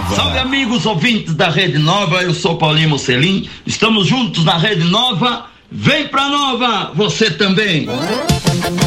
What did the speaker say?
Nova. Salve, amigos ouvintes da Rede Nova, eu sou Paulinho Mocelin, estamos juntos na Rede Nova, vem pra Nova, você também.